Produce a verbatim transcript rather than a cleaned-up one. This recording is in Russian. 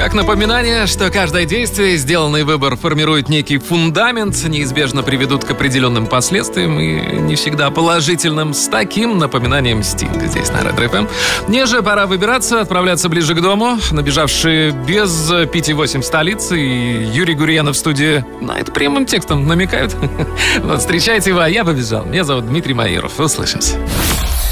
Как напоминание, что каждое действие, сделанный выбор формирует некий фундамент, неизбежно приведут к определенным последствиям и не всегда положительным. С таким напоминанием Стинг здесь на Ретро эф эм. Мне же пора выбираться, отправляться ближе к дому. Набежавшие без пяти восемь столицы и Юрий Гурьянов в студии на это прямым текстом намекают. Вот, встречайте его, а я побежал. Меня зовут Дмитрий Маиров. Услышимся.